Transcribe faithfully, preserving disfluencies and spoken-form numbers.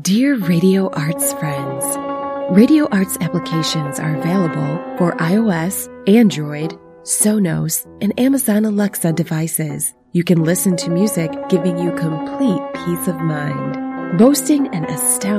Dear Radio Arts friends, Radio Arts applications are available for iOS, Android, Sonos, and Amazon Alexa devices. You can listen to music giving you complete peace of mind. Boasting an astounding